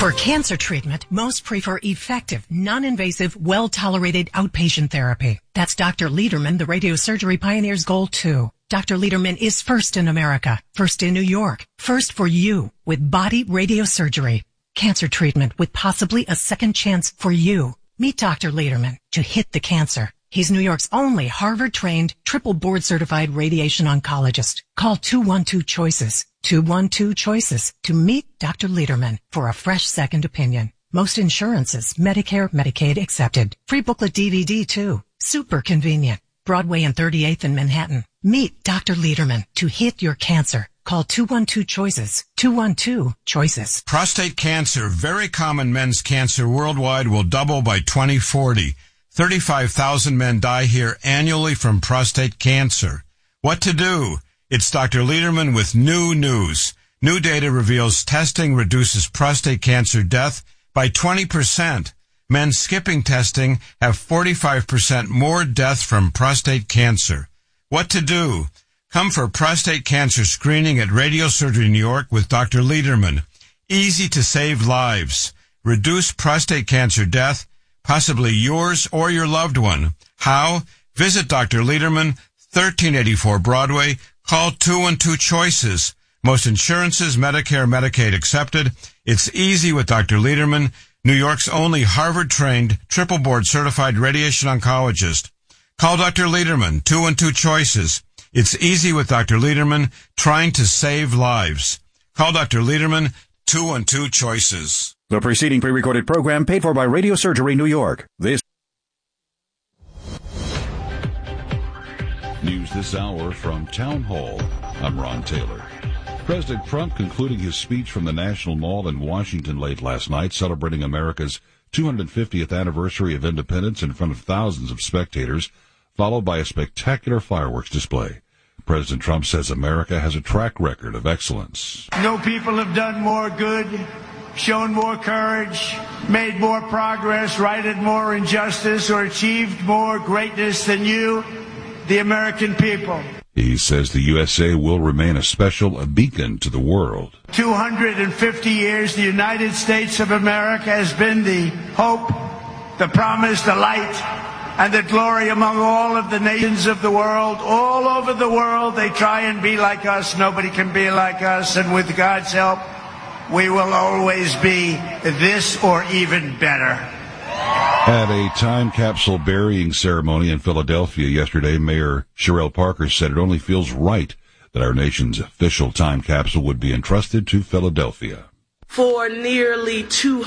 For cancer treatment, most prefer effective, non-invasive, well-tolerated outpatient therapy. That's Dr. Lederman, the radiosurgery pioneer's goal too. Dr. Lederman is first in America, first in New York, first for you with body radiosurgery. Cancer treatment with possibly a second chance for you. Meet Dr. Lederman to hit the cancer. He's New York's only Harvard-trained, triple board-certified radiation oncologist. Call 212-CHOICES, 212-CHOICES to meet Dr. Lederman for a fresh second opinion. Most insurances, Medicare, Medicaid accepted. Free booklet DVD too. Super convenient. Broadway and 38th in Manhattan. Meet Dr. Lederman to hit your cancer. Call 212-CHOICES, 212-CHOICES. Prostate cancer, very common men's cancer worldwide, will double by 2040. 35,000 men die here annually from prostate cancer. What to do? It's Dr. Lederman with new news. New data reveals testing reduces prostate cancer death by 20%. Men skipping testing have 45% more death from prostate cancer. What to do? Come for prostate cancer screening at Radiosurgery New York with Dr. Lederman. Easy to save lives. Reduce prostate cancer death, possibly yours or your loved one. How? Visit Dr. Lederman, 1384 Broadway. Call 212-CHOICES. Most insurances, Medicare, Medicaid accepted. It's easy with Dr. Lederman, New York's only Harvard-trained, triple board-certified radiation oncologist. Call Dr. Lederman, 212-CHOICES. It's easy with Dr. Lederman, trying to save lives. Call Dr. Lederman, 212-CHOICES. The preceding pre-recorded program paid for by Radiosurgery New York. News this hour from Town Hall. I'm Ron Taylor. President Trump concluding his speech from the National Mall in Washington late last night, celebrating America's 250th anniversary of independence in front of thousands of spectators, followed by a spectacular fireworks display. President Trump says America has a track record of excellence. No people have done more good, shown more courage, made more progress, righted more injustice, or achieved more greatness than you, the American people. He says the USA will remain a beacon to the world. 250 years, the United States of America has been the hope, the promise, the light, and the glory among all of the nations of the world. All over the world, they try and be like us. Nobody can be like us, and with God's help, we will always be this or even better. At a time capsule burying ceremony in Philadelphia yesterday, Mayor Sherelle Parker said it only feels right that our nation's official time capsule would be entrusted to Philadelphia. For nearly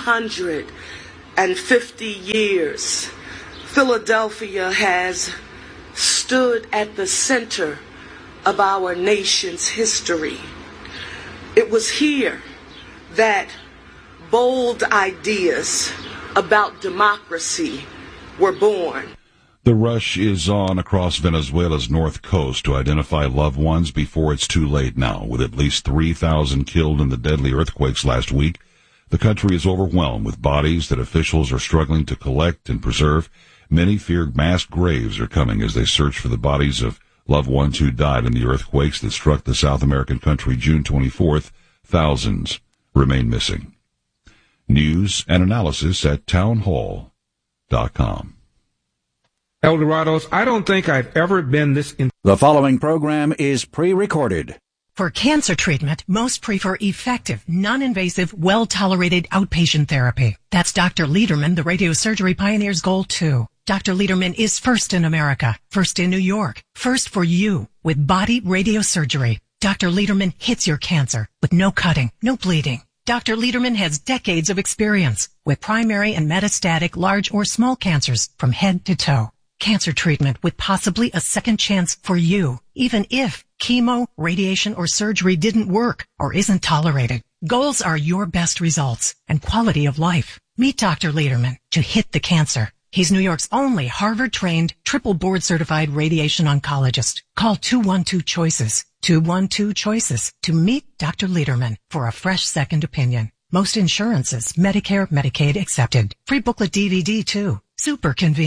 250 years, Philadelphia has stood at the center of our nation's history. It was here that bold ideas about democracy were born. The rush is on across Venezuela's north coast to identify loved ones before it's too late now. With at least 3,000 killed in the deadly earthquakes last week, the country is overwhelmed with bodies that officials are struggling to collect and preserve. Many fear mass graves are coming as they search for the bodies of loved ones who died in the earthquakes that struck the South American country June 24th. Thousands remain missing. News and analysis at townhall.com. Eldorados, I don't think I've ever been this in. The following program is pre-recorded. For cancer treatment, most prefer effective, non-invasive, well-tolerated outpatient therapy. That's Dr. Lederman, the radiosurgery pioneer's goal too. Dr. Lederman is first in America, first in New York, first for you with body radiosurgery. Dr. Lederman hits your cancer with no cutting, no bleeding. Dr. Lederman has decades of experience with primary and metastatic large or small cancers from head to toe. Cancer treatment with possibly a second chance for you, even if chemo, radiation, or surgery didn't work or isn't tolerated. Goals are your best results and quality of life. Meet Dr. Lederman to hit the cancer. He's New York's only Harvard-trained, triple board-certified radiation oncologist. Call 212-CHOICES, 212-CHOICES to meet Dr. Lederman for a fresh second opinion. Most insurances, Medicare, Medicaid accepted. Free booklet DVD too. Super convenient.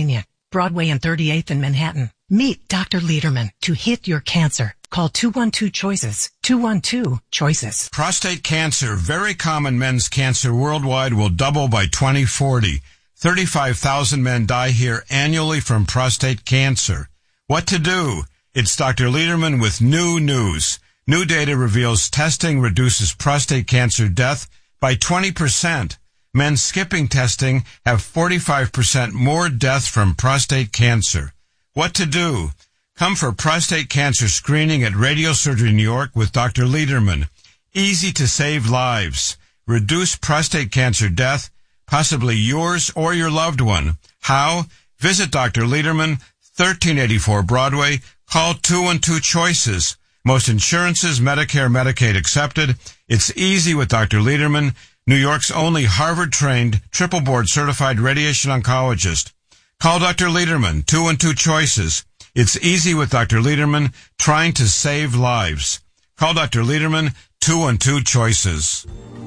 Broadway and 38th in Manhattan. Meet Dr. Lederman to hit your cancer. Call 212-CHOICES. 212-CHOICES. Prostate cancer, very common men's cancer worldwide, will double by 2040. 35,000 men die here annually from prostate cancer. What to do? It's Dr. Lederman with new news. New data reveals testing reduces prostate cancer death by 20%. Men skipping testing have 45% more death from prostate cancer. What to do? Come for prostate cancer screening at Radiosurgery New York with Dr. Lederman. Easy to save lives. Reduce prostate cancer death, possibly yours or your loved one. How? Visit Dr. Lederman, 1384 Broadway. Call 212-CHOICES. Most insurances, Medicare, Medicaid accepted. It's easy with Dr. Lederman, New York's only Harvard-trained, triple-board certified radiation oncologist. Call Dr. Lederman, 212-CHOICES. It's easy with Dr. Lederman, trying to save lives. Call Dr. Lederman, 212-CHOICES.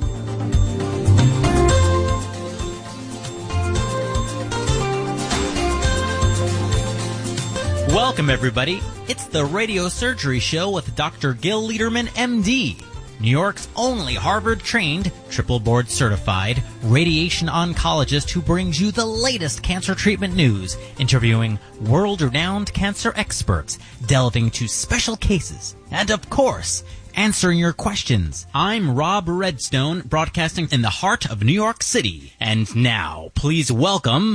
Welcome, everybody. It's the Radio Surgery Show with Dr. Gil Lederman, MD, New York's only Harvard-trained, triple-board certified radiation oncologist who brings you the latest cancer treatment news, interviewing world-renowned cancer experts, delving into special cases, and, of course, answering your questions. I'm Rob Redstone, broadcasting in the heart of New York City. And now, please welcome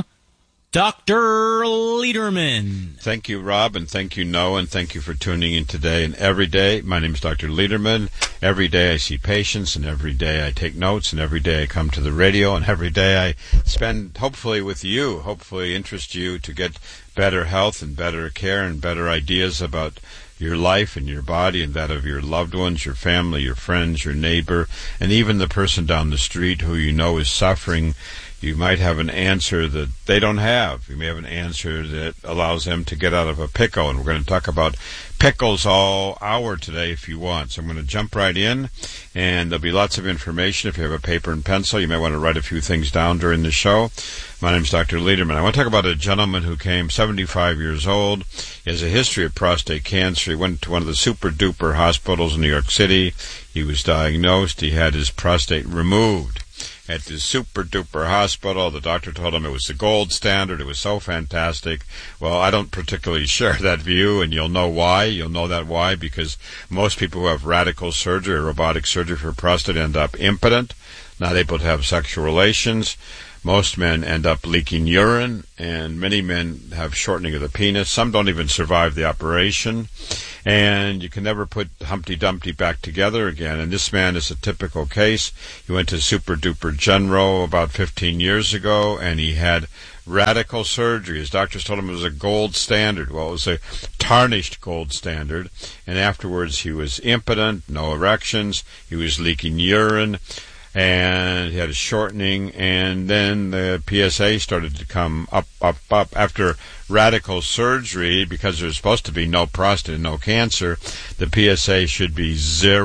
Dr. Lederman. Thank you, Rob, and thank you, Noah, and thank you for tuning in today and every day. My name is Dr. Lederman. Every day I see patients, and every day I take notes, and every day I come to the radio, and every day I spend, hopefully, with you, hopefully interest you to get better health and better care and better ideas about your life and your body and that of your loved ones, your family, your friends, your neighbor, and even the person down the street who you know is suffering. You might have an answer that they don't have. You may have an answer that allows them to get out of a pickle, and we're going to talk about pickles all hour today if you want. So I'm going to jump right in, and there'll be lots of information. If you have a paper and pencil, you may want to write a few things down during the show. My name is Dr. Lederman. I want to talk about a gentleman who came 75 years old. He has a history of prostate cancer. He went to one of the super-duper hospitals in New York City. He was diagnosed. He had his prostate removed at this super-duper hospital. The doctor told him it was the gold standard. It was so fantastic. Well, I don't particularly share that view, and you'll know why. You'll know that why, because most people who have radical surgery or robotic surgery for prostate end up impotent, not able to have sexual relations. Most men end up leaking urine, and many men have shortening of the penis. Some don't even survive the operation, and you can never put Humpty Dumpty back together again. And this man is a typical case. He went to Super Duper General about 15 years ago, and he had radical surgery. His doctors told him it was a gold standard. Well, it was a tarnished gold standard, and afterwards he was impotent, no erections, he was leaking urine, and he had a shortening, and then the PSA started to come up after radical surgery. Because there's supposed to be no prostate and no cancer, the PSA should be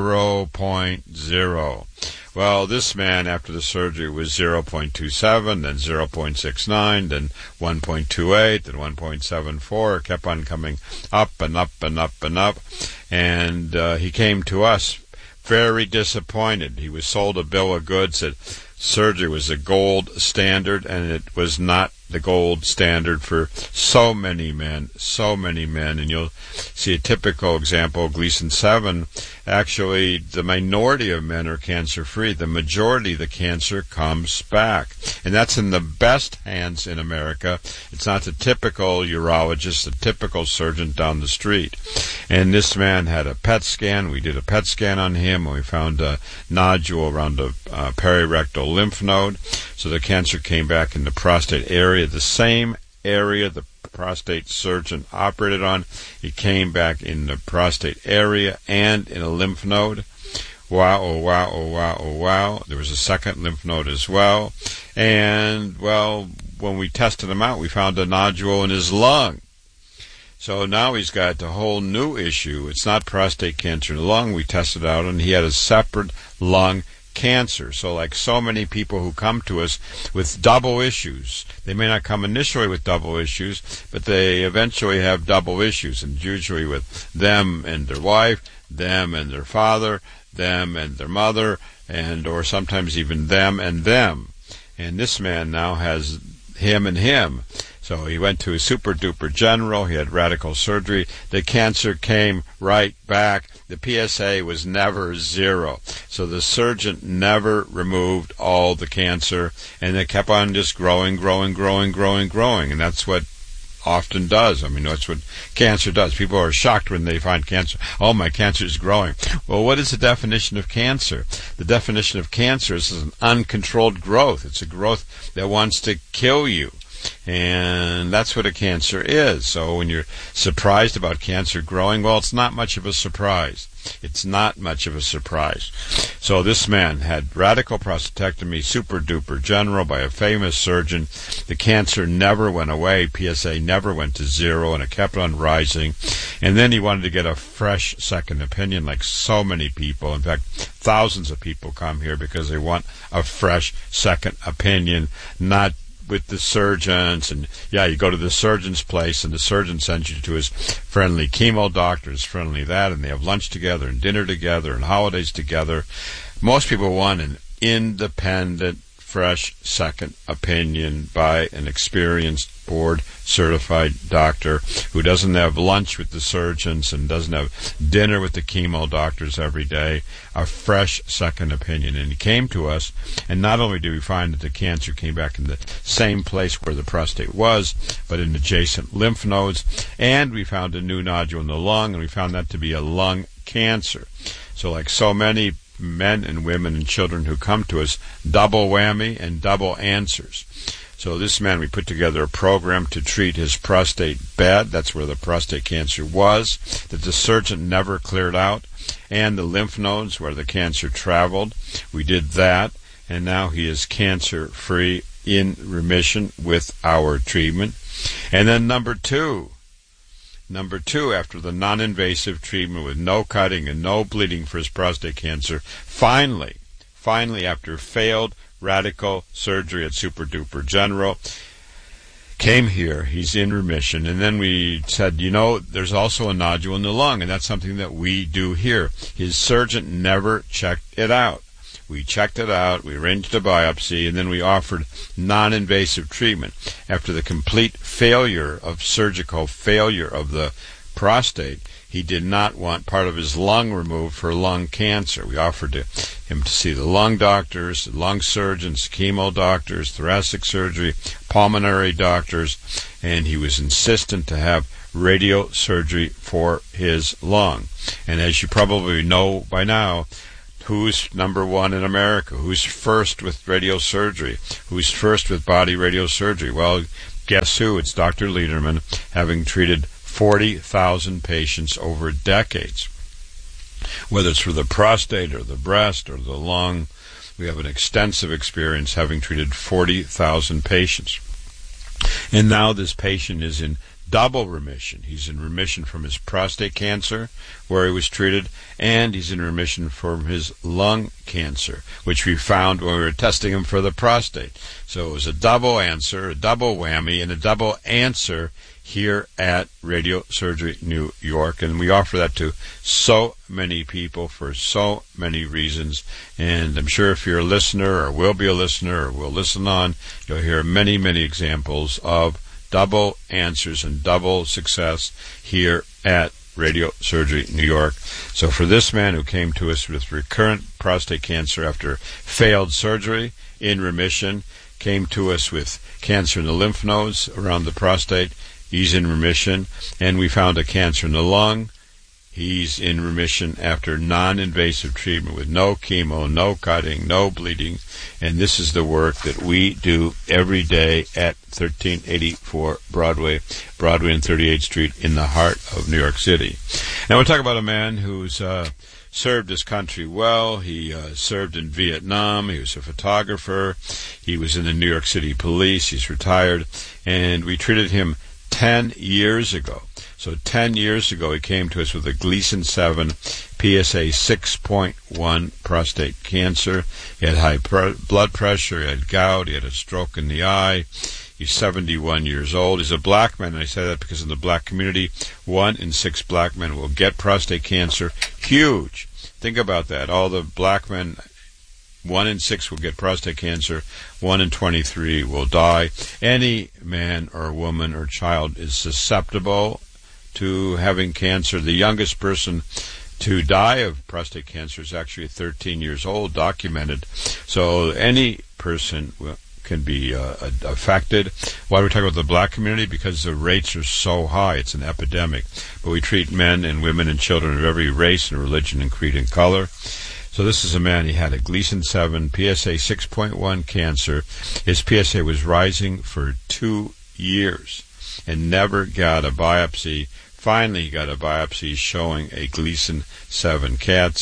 0.0. Well, this man, after the surgery, was 0.27, then 0.69, then 1.28, then 1.74. Kept on coming up and up and up and up, and he came to us very disappointed. He was sold a bill of goods that surgery was a gold standard, and it was not the gold standard for so many men, and you'll see a typical example, Gleason 7. Actually, the minority of men are cancer-free. The majority of the cancer comes back, and that's in the best hands in America. It's not the typical urologist, the typical surgeon down the street. And this man had a PET scan. We did a PET scan on him, and we found a nodule around a perirectal lymph node. So the cancer came back in the prostate area, the same area the prostate surgeon operated on. It came back in the prostate area and in a lymph node. Wow, oh wow, oh wow, oh wow. There was a second lymph node as well. And, well, when we tested him out, we found a nodule in his lung. So now he's got a whole new issue. It's not prostate cancer in the lung. We tested it out, and he had a separate lung cancer. So like so many people who come to us with double issues, they may not come initially with double issues, but they eventually have double issues, and usually with them and their wife, them and their father, them and their mother, and or sometimes even them and them. And this man now has him and him. So he went to a super duper general. He had radical surgery. The cancer came right back. The PSA was never 0. So the surgeon never removed all the cancer, and it kept on just growing. And that's what often does. I mean, that's what cancer does. People are shocked when they find cancer. Oh, my cancer is growing. Well, what is the definition of cancer? The definition of cancer is an uncontrolled growth. It's a growth that wants to kill you. And that's what a cancer is. So when you're surprised about cancer growing, well, it's not much of a surprise. It's not much of a surprise. So this man had radical prostatectomy, super duper general, by a famous surgeon. The cancer never went away. PSA never went to 0, and it kept on rising. And then he wanted to get a fresh second opinion, like so many people. In fact, thousands of people come here because they want a fresh second opinion, not with the surgeons. And you go to the surgeon's place, and the surgeon sends you to his friendly chemo doctor, his friendly that, and they have lunch together and dinner together and holidays together. Most people want an independent, fresh second opinion by an experienced, board-certified doctor who doesn't have lunch with the surgeons and doesn't have dinner with the chemo doctors every day. A fresh second opinion. And he came to us, and not only did we find that the cancer came back in the same place where the prostate was, but in adjacent lymph nodes, and we found a new nodule in the lung, and we found that to be a lung cancer. So like so many men and women and children who come to us, double whammy and double answers. So this man, we put together a program to treat his prostate bed. That's where the prostate cancer was, that the surgeon never cleared out, and the lymph nodes where the cancer traveled. We did that, and now he is cancer-free, in remission with our treatment. And then number two, after the non-invasive treatment with no cutting and no bleeding for his prostate cancer, finally, after failed radical surgery at Super Duper General, came here. He's in remission. And then we said, there's also a nodule in the lung, and that's something that we do here. His surgeon never checked it out. We checked it out, we arranged a biopsy, and then we offered non-invasive treatment. After the complete surgical failure of the prostate, he did not want part of his lung removed for lung cancer. We offered him to see the lung doctors, the lung surgeons, chemo doctors, thoracic surgery, pulmonary doctors, and he was insistent to have radiosurgery for his lung. And as you probably know by now, who's number one in America? Who's first with radiosurgery? Who's first with body radiosurgery? Well, guess who? It's Dr. Lederman, having treated 40,000 patients over decades. Whether it's for the prostate or the breast or the lung, we have an extensive experience having treated 40,000 patients. And now this patient is in double remission. He's in remission from his prostate cancer, where he was treated, and he's in remission from his lung cancer, which we found when we were testing him for the prostate. So it was a double answer, a double whammy, and a double answer here at Radiosurgery New York. And we offer that to so many people for so many reasons. And I'm sure if you're a listener or will be a listener or will listen on, you'll hear many, many examples of double answers and double success here at Radiosurgery New York. So for this man who came to us with recurrent prostate cancer after failed surgery, in remission, came to us with cancer in the lymph nodes around the prostate, he's in remission. And we found a cancer in the lung. He's in remission after non-invasive treatment with no chemo, no cutting, no bleeding. And this is the work that we do every day at 1384 Broadway and 38th Street in the heart of New York City. Now we'll talk about a man who's served his country well. He served in Vietnam. He was a photographer. He was in the New York City Police. He's retired. And we treated him 10 years ago. So 10 years ago, he came to us with a Gleason 7, PSA 6.1 prostate cancer. He had high blood pressure, he had gout, he had a stroke in the eye. He's 71 years old. He's a black man, and I say that because in the black community, 1 in 6 black men will get prostate cancer. Huge. Think about that. All the black men, 1 in 6 will get prostate cancer. 1 in 23 will die. Any man or woman or child is susceptible to having cancer. The youngest person to die of prostate cancer is actually 13 years old, documented. So any person can be affected. Why do we talk about the black community? Because the rates are so high. It's an epidemic. But we treat men and women and children of every race and religion and creed and color. So this is a man, he had a Gleason 7, PSA 6.1 cancer. His PSA was rising for 2 years and never got a biopsy. Finally, he got a biopsy showing a Gleason 7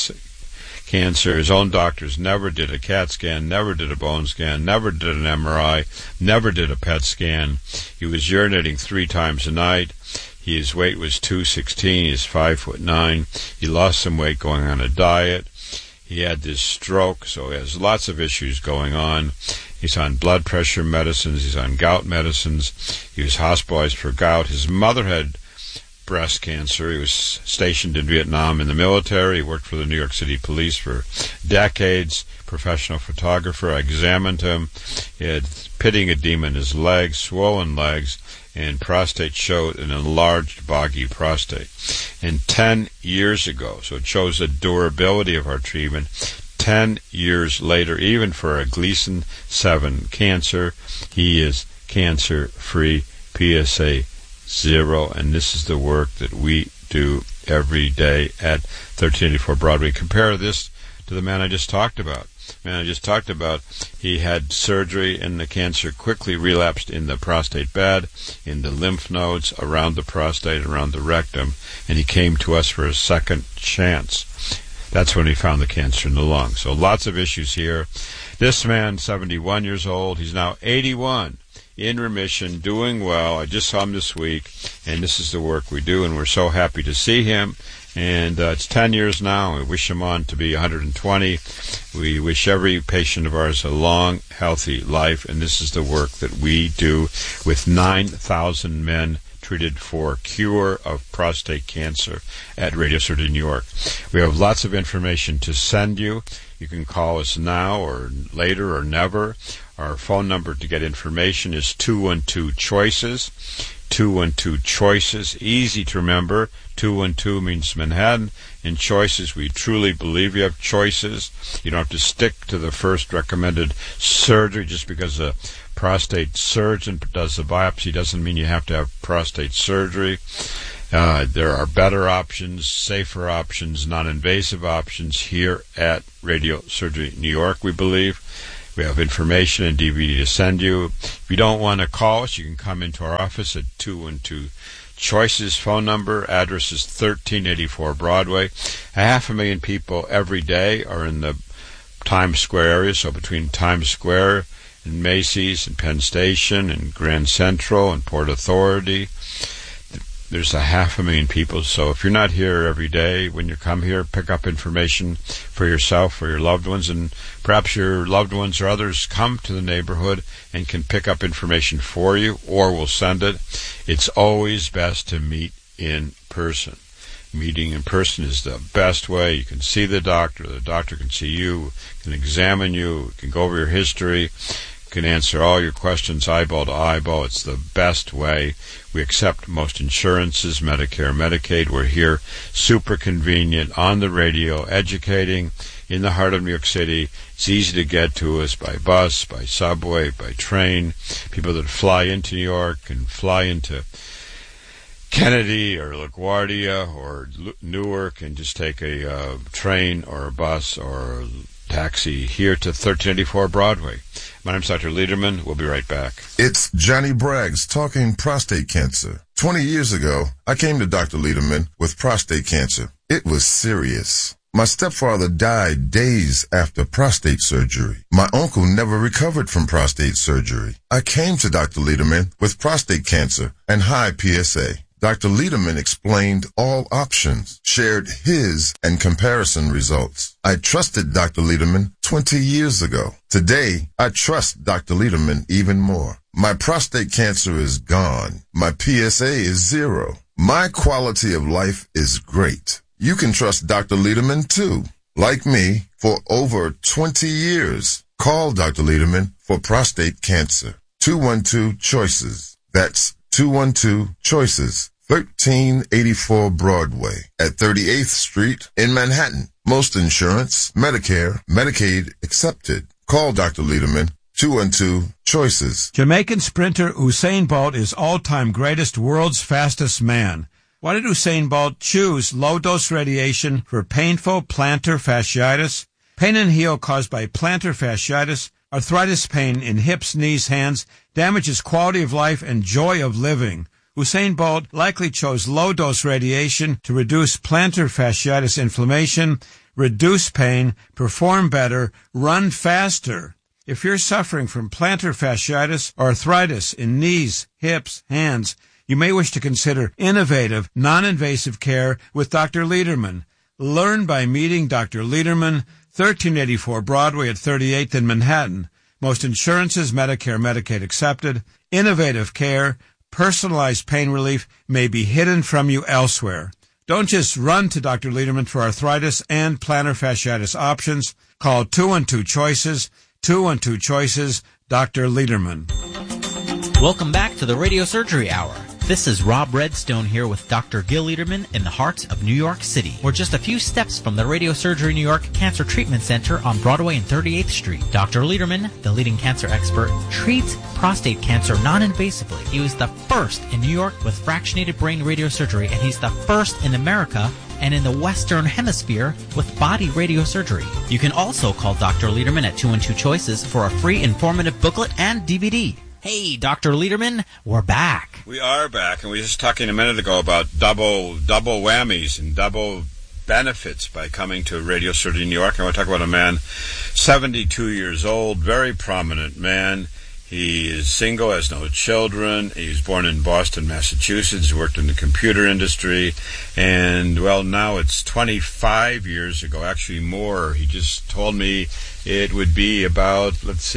cancer. His own doctors never did a CAT scan, never did a bone scan, never did an MRI, never did a PET scan. He was urinating 3 times a night. His weight was 216. He's 5'9". He lost some weight going on a diet. He had this stroke, so he has lots of issues going on. He's on blood pressure medicines. He's on gout medicines. He was hospitalized for gout. His mother had breast cancer. He was stationed in Vietnam in the military. He worked for the New York City Police for decades. Professional photographer. I examined him. He had pitting edema in his legs, swollen legs, and prostate showed an enlarged, boggy prostate. And 10 years ago, so it shows the durability of our treatment, 10 years later, even for a Gleason 7 cancer, he is cancer-free, PSA 0, and this is the work that we do every day at 1384 Broadway. Compare this to the man I just talked about. He had surgery and the cancer quickly relapsed in the prostate bed, in the lymph nodes, around the prostate, around the rectum, and he came to us for a second chance. That's when he found the cancer in the lung. So lots of issues here. This man, 71 years old, he's now 81, in remission, doing well. I just saw him this week, and this is the work we do, and we're so happy to see him. And it's 10 years now. We wish him on to be 120. We wish every patient of ours a long, healthy life, and this is the work that we do with 9,000 men treated for cure of prostate cancer at Radio Surgery New York. We have lots of information to send you. You can call us now or later or never. Our phone number to get information is 212-CHOICES. 212-CHOICES. Easy to remember. 212 means Manhattan. In choices, we truly believe you have choices. You don't have to stick to the first recommended surgery just because a prostate surgeon does the biopsy doesn't mean you have to have prostate surgery. There are better options, safer options, non-invasive options here at Radio Surgery New York, we believe. We have information and DVD to send you. If you don't want to call us, you can come into our office at 212-CHOICES. Phone number, address is 1384 Broadway. 500,000 people every day are in the Times Square area, so between Times Square and Macy's and Penn Station and Grand Central and Port Authority, there's 500,000 people. So if you're not here every day, when you come here, pick up information for yourself, for your loved ones, and perhaps your loved ones or others come to the neighborhood and can pick up information for you, or we'll send it. It's always best to meet in person. Meeting in person is the best way. You can see the doctor can see you, can examine you, can go over your history, can answer all your questions eyeball to eyeball. It's the best way. We accept most insurances, Medicare, Medicaid. We're here, super convenient, on the radio, educating in the heart of New York City. It's easy to get to us by bus, by subway, by train. People that fly into New York can fly into Kennedy or LaGuardia or Newark and just take a train or a bus or a taxi here to 1384 Broadway. My name's Dr. Lederman. We'll be right back. It's Johnny Braggs talking prostate cancer. 20 years ago, I came to Dr. Lederman with prostate cancer. It was serious. My stepfather died days after prostate surgery. My uncle never recovered from prostate surgery. I came to Dr. Lederman with prostate cancer and high PSA. Dr. Lederman explained all options, shared his and comparison results. I trusted Dr. Lederman 20 years ago. Today, I trust Dr. Lederman even more. My prostate cancer is gone. My PSA is 0. My quality of life is great. You can trust Dr. Lederman too. Like me, for over 20 years. Call Dr. Lederman for prostate cancer. 212-CHOICES. That's 212-CHOICES. 1384 Broadway at 38th Street in Manhattan. Most insurance, Medicare, Medicaid accepted. Call Dr. Lederman. 212-CHOICES. Jamaican sprinter Usain Bolt is all-time greatest, world's fastest man. Why did Usain Bolt choose low-dose radiation for painful plantar fasciitis? Pain and heel caused by plantar fasciitis, arthritis pain in hips, knees, hands, damages quality of life and joy of living. Usain Bolt likely chose low-dose radiation to reduce plantar fasciitis inflammation, reduce pain, perform better, run faster. If you're suffering from plantar fasciitis or arthritis in knees, hips, hands, you may wish to consider innovative, non-invasive care with Dr. Lederman. Learn by meeting Dr. Lederman, 1384 Broadway at 38th in Manhattan. Most insurances, Medicare, Medicaid accepted. Innovative care, personalized pain relief may be hidden from you elsewhere. Don't just run to Dr. Lederman for arthritis and plantar fasciitis options. Call 212-CHOICES, 212-CHOICES, Dr. Lederman. Welcome back to the Radio Surgery Hour. This is Rob Redstone here with Dr. Gil Lederman in the heart of New York City. We're just a few steps from the Radio Surgery New York Cancer Treatment Center on Broadway and 38th Street. Dr. Lederman, the leading cancer expert, treats prostate cancer non-invasively. He was the first in New York with fractionated brain radiosurgery, and he's the first in America and in the Western Hemisphere with body radiosurgery. You can also call Dr. Lederman at 212-CHOICES for a free informative booklet and DVD. Hey, Dr. Lederman, we're back. We are back, and we were just talking a minute ago about double whammies and double benefits by coming to Radio Surgery New York. I want to talk about a man, 72 years old, very prominent man. He is single, has no children. He was born in Boston, Massachusetts, worked in the computer industry, and, well, now it's 25 years ago, actually more. He just told me it would be about,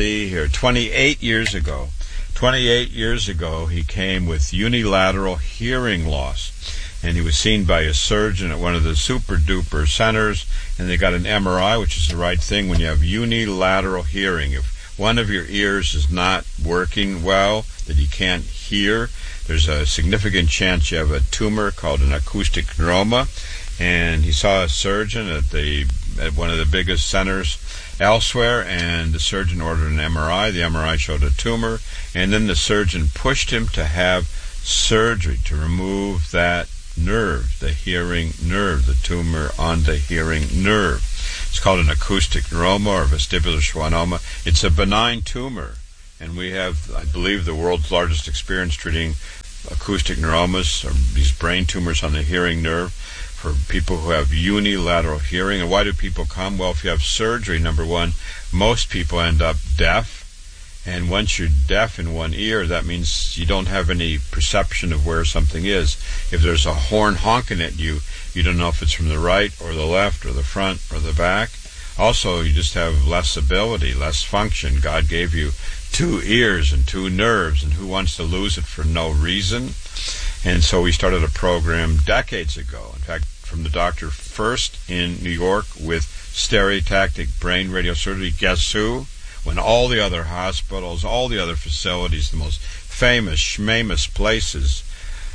28 years ago. 28 years ago, he came with unilateral hearing loss, and he was seen by a surgeon at one of the super-duper centers, and they got an MRI, which is the right thing when you have unilateral hearing. If one of your ears is not working well, that you can't hear, there's a significant chance you have a tumor called an acoustic neuroma, and he saw a surgeon at one of the biggest centers elsewhere, and the surgeon ordered an MRI. The MRI showed a tumor, and then the surgeon pushed him to have surgery to remove that nerve, the hearing nerve, the tumor on the hearing nerve. It's called an acoustic neuroma or vestibular schwannoma. It's a benign tumor, and we have, I believe, the world's largest experience treating acoustic neuromas, or these brain tumors on the hearing nerve, for people who have unilateral hearing. And why do people come? Well, if you have surgery, number one, most people end up deaf. And once you're deaf in one ear, that means you don't have any perception of where something is. If there's a horn honking at you, you don't know if it's from the right or the left or the front or the back. Also, you just have less ability, less function. God gave you 2 ears and 2 nerves, and who wants to lose it for no reason? And so we started a program decades ago. In fact, from the doctor first in New York with stereotactic brain radiosurgery. Guess who? When all the other hospitals, all the other facilities, the most famous, schmamous places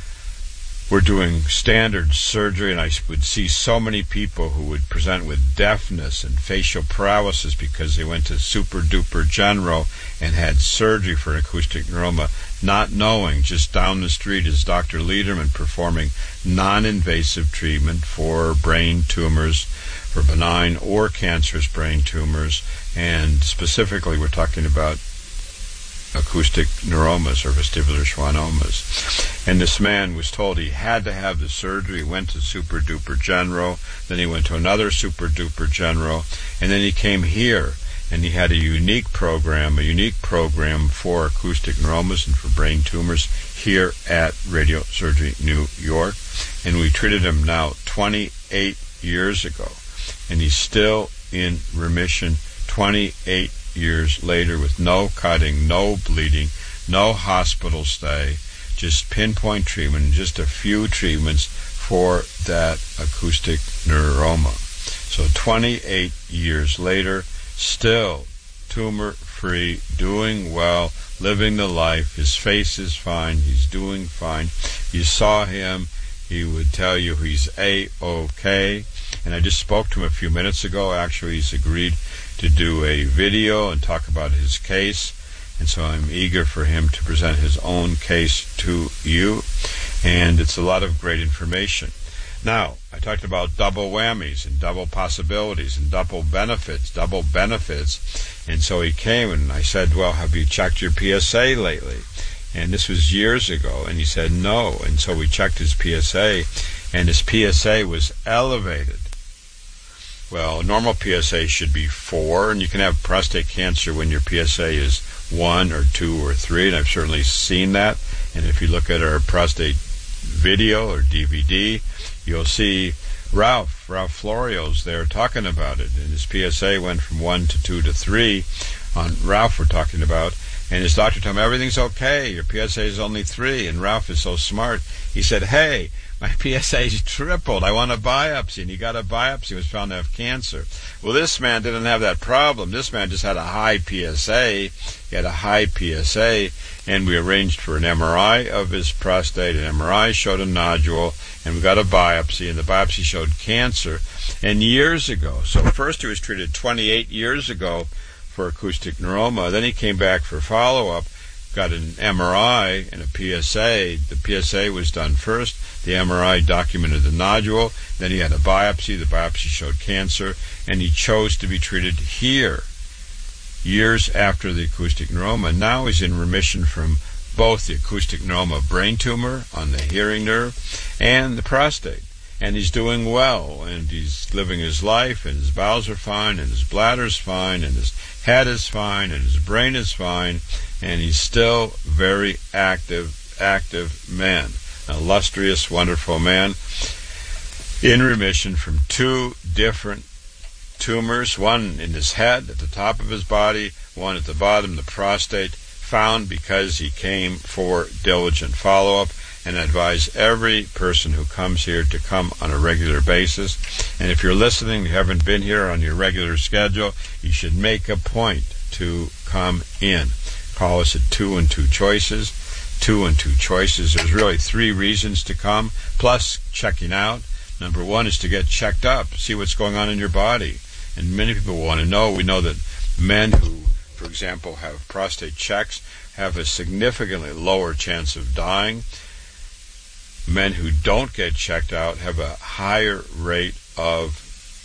were doing standard surgery, and I would see so many people who would present with deafness and facial paralysis because they went to super-duper general and had surgery for an acoustic neuroma, not knowing just down the street is Dr. Lederman performing non-invasive treatment for brain tumors, for benign or cancerous brain tumors, and specifically we're talking about acoustic neuromas or vestibular schwannomas. And this man was told he had to have the surgery. He went to super duper general, then he went to another super duper general, and then he came here. and he had a unique program for acoustic neuromas and for brain tumors here at Radiosurgery New York. And we treated him now 28 years ago, and he's still in remission 28 years later with no cutting, no bleeding, no hospital stay, just pinpoint treatment, just a few treatments for that acoustic neuroma. So 28 years later, still tumor-free, doing well, living the life. His face is fine. He's doing fine. You saw him. He would tell you he's A-OK. And I just spoke to him a few minutes ago. Actually, he's agreed to do a video and talk about his case. And so I'm eager for him to present his own case to you. And it's a lot of great information. Now, I talked about double whammies and double possibilities and double benefits. And so he came and I said, well, have you checked your PSA lately? And this was years ago. And he said no. And so we checked his PSA, and his PSA was elevated. Well, normal PSA should be 4, and you can have prostate cancer when your PSA is 1 or 2 or 3, and I've certainly seen that. And if you look at our prostate video or DVD, you'll see Ralph Florio's there talking about it, and his PSA went from 1 to 2 to 3 on Ralph we're talking about, and his doctor told him everything's okay, your PSA is only 3, and Ralph is so smart, he said, hey, my PSA's tripled, I want a biopsy, and he got a biopsy, was found to have cancer. Well, this man didn't have that problem. This man just had a high PSA. He had a high PSA, and we arranged for an MRI of his prostate. An MRI showed a nodule, and we got a biopsy, and the biopsy showed cancer. And years ago, so first he was treated 28 years ago for acoustic neuroma. Then he came back for follow-up, got an MRI and a PSA. The PSA was done first. The MRI documented the nodule. Then he had a biopsy. The biopsy showed cancer, and he chose to be treated here years after the acoustic neuroma. Now he's in remission from both the acoustic neuroma brain tumor on the hearing nerve and the prostate. And he's doing well, and he's living his life, and his bowels are fine, and his bladder's fine, and his head is fine, and his brain is fine, and he's still very active man. An illustrious, wonderful man in remission from 2 different tumors, one in his head at the top of his body, one at the bottom, the prostate, found because he came for diligent follow-up, and advise every person who comes here to come on a regular basis. And if you're listening, you haven't been here on your regular schedule, you should make a point to come in. Call us at 2 and 2 Choices. 2 and 2 Choices. There's really 3 reasons to come, plus checking out. Number 1 is to get checked up, see what's going on in your body. And many people want to know. We know that men who, for example, have prostate checks have a significantly lower chance of dying. Men who don't get checked out have a higher rate of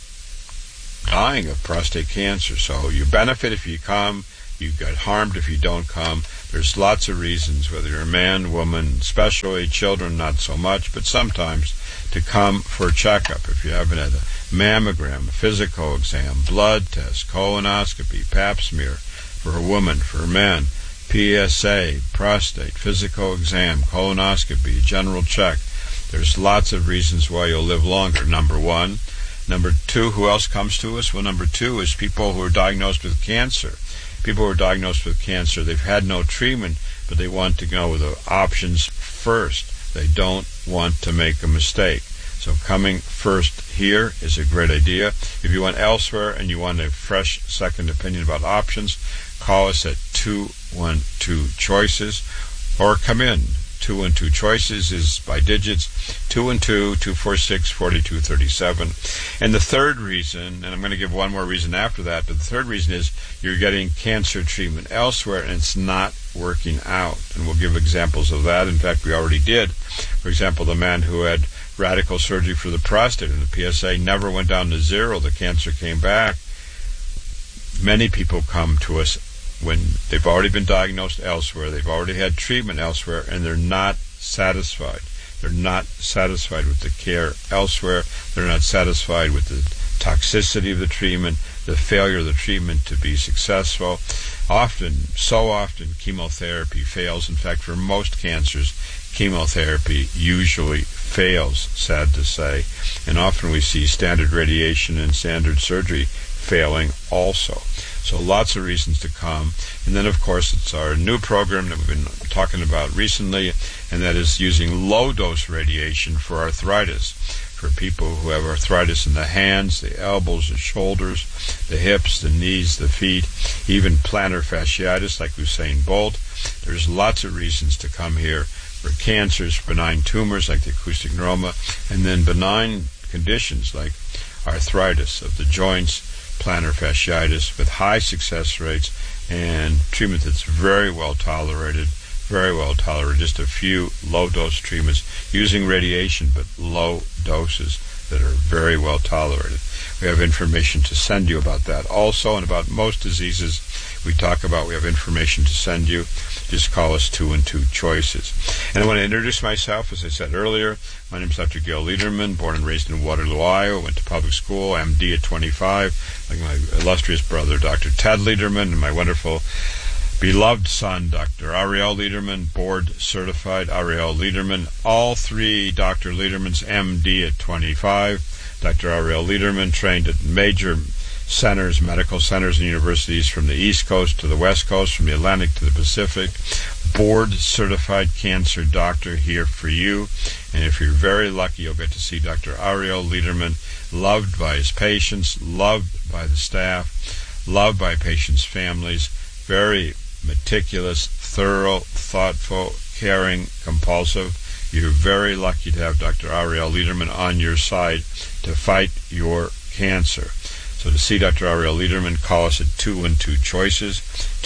dying of prostate cancer. So you benefit if you come, you get harmed if you don't come. There's lots of reasons, whether you're a man, woman, especially children, not so much, but sometimes to come for a checkup. If you haven't had a mammogram, a physical exam, blood test, colonoscopy, pap smear for a woman, for men, PSA, prostate, physical exam, colonoscopy, general check. There's lots of reasons why you'll live longer, number 1. Number 2, who else comes to us? Well, number 2 is people who are diagnosed with cancer. People who are diagnosed with cancer, they've had no treatment, but they want to know the options first. They don't want to make a mistake. So coming first here is a great idea. If you went elsewhere and you want a fresh second opinion about options, call us at 212 Choices, or come in. 212 Choices is by digits, 212-246-4237. And the third reason, and I'm going to give one more reason after that, but the third reason is you're getting cancer treatment elsewhere and it's not working out. And we'll give examples of that. In fact, we already did. For example, the man who had radical surgery for the prostate and the PSA never went down to 0. The cancer came back. Many people come to us when they've already been diagnosed elsewhere, they've already had treatment elsewhere, and they're not satisfied. They're not satisfied with the care elsewhere. They're not satisfied with the toxicity of the treatment. the failure of the treatment to be successful. So often, chemotherapy fails. In fact, for most cancers, chemotherapy usually fails, sad to say. And often we see standard radiation and standard surgery failing also. So lots of reasons to come. And then, of course, it's our new program that we've been talking about recently, and that is using low-dose radiation for arthritis. For people who have arthritis in the hands, the elbows, the shoulders, the hips, the knees, the feet, even plantar fasciitis like Usain Bolt. There's lots of reasons to come here for cancers, benign tumors like the acoustic neuroma, and then benign conditions like arthritis of the joints, plantar fasciitis, with high success rates and treatment that's very well tolerated, just a few low-dose treatments using radiation, but low doses that are very well tolerated. We have information to send you about that also, and about most diseases we talk about. We have information to send you. Just call us 212-CHOICES. And I want to introduce myself, as I said earlier. My name is Dr. Gil Lederman, born and raised in Waterloo, Iowa. Went to public school, MD at 25, like my illustrious brother, Dr. Ted Lederman, and my wonderful beloved son, Dr. Ariel Lederman, board certified Ariel Lederman. All three Dr. Ledermans, MD at 25. Dr. Ariel Lederman trained at major centers, medical centers and universities from the East Coast to the West Coast, from the Atlantic to the Pacific. Board certified cancer doctor here for you. And if you're very lucky, you'll get to see Dr. Ariel Lederman, loved by his patients, loved by the staff, loved by patients' families, very meticulous, thorough, thoughtful, caring, compulsive. You're very lucky to have Dr. Ariel Lederman on your side to fight your cancer. So to see Dr. Ariel Lederman, call us at 212-CHOICES,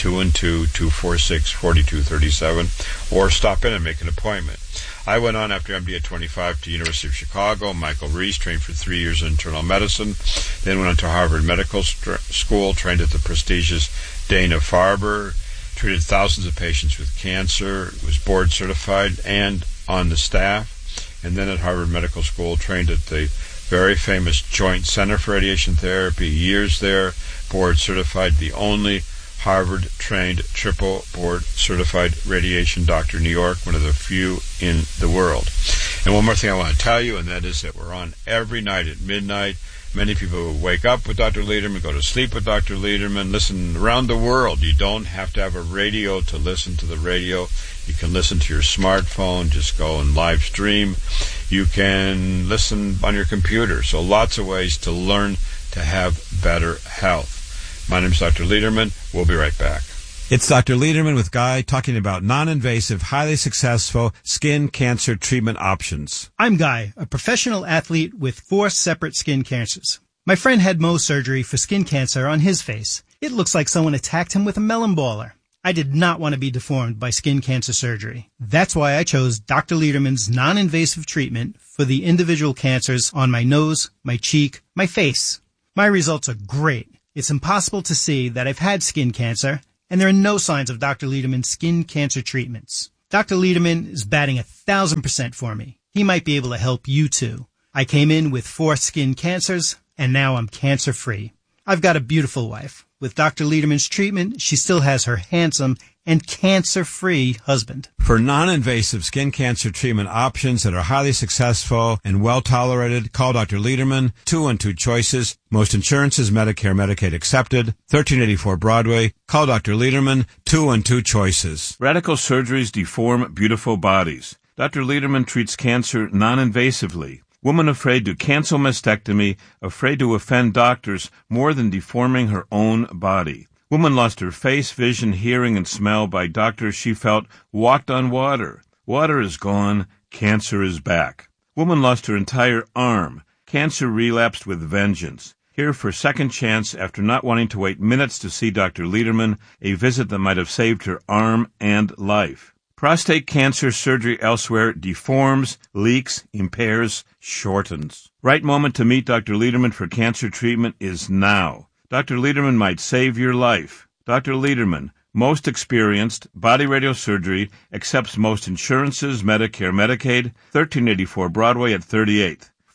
212-246-4237, or stop in and make an appointment. I went on after MD at 25 to University of Chicago. Michael Reese, trained for 3 years in internal medicine. Then went on to Harvard Medical School, trained at the prestigious Dana-Farber, treated thousands of patients with cancer, was board certified and on the staff. And then at Harvard Medical School, trained at the very famous Joint Center for Radiation Therapy, years there, board certified, the only Harvard-trained triple board certified radiation doctor in New York, one of the few in the world. And one more thing I want to tell you, and that is that we're on every night at midnight. Many people wake up with Dr. Lederman, go to sleep with Dr. Lederman, listen around the world. You don't have to have a radio to listen to the radio. You can listen to your smartphone, just go and live stream. You can listen on your computer. So lots of ways to learn to have better health. My name is Dr. Lederman. We'll be right back. It's Dr. Lederman with Guy talking about non-invasive, highly successful skin cancer treatment options. I'm Guy, a professional athlete with 4 separate skin cancers. My friend had Mohs surgery for skin cancer on his face. It looks like someone attacked him with a melon baller. I did not want to be deformed by skin cancer surgery. That's why I chose Dr. Lederman's non-invasive treatment for the individual cancers on my nose, my cheek, my face. My results are great. It's impossible to see that I've had skin cancer, and there are no signs of Dr. Lederman's skin cancer treatments. Dr. Lederman is batting 1,000% for me. He might be able to help you too. I came in with 4 skin cancers, and now I'm cancer-free. I've got a beautiful wife. With Dr. Lederman's treatment, she still has her handsome and cancer-free husband. For non-invasive skin cancer treatment options that are highly successful and well-tolated, call Dr. Lederman, 212-CHOICES. Most insurances, Medicare, Medicaid accepted. 1384 Broadway. Call Dr. Lederman, 212-CHOICES. Radical surgeries deform beautiful bodies. Dr. Lederman treats cancer non-invasively. Woman afraid to cancel mastectomy, afraid to offend doctors more than deforming her own body. Woman lost her face, vision, hearing, and smell by doctors she felt walked on water. Water is gone, cancer is back. Woman lost her entire arm. Cancer relapsed with vengeance. Here for second chance after not wanting to wait minutes to see Dr. Lederman, a visit that might have saved her arm and life. Prostate cancer surgery elsewhere deforms, leaks, impairs, shortens. Right moment to meet Dr. Lederman for cancer treatment is now. Dr. Lederman might save your life. Dr. Lederman, most experienced, body radiosurgery, accepts most insurances, Medicare, Medicaid, 1384 Broadway at 38th.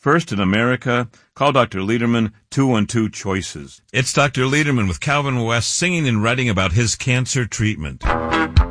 First in America. Call Dr. Lederman, 212-CHOICES. It's Dr. Lederman with Calvin West singing and writing about his cancer treatment.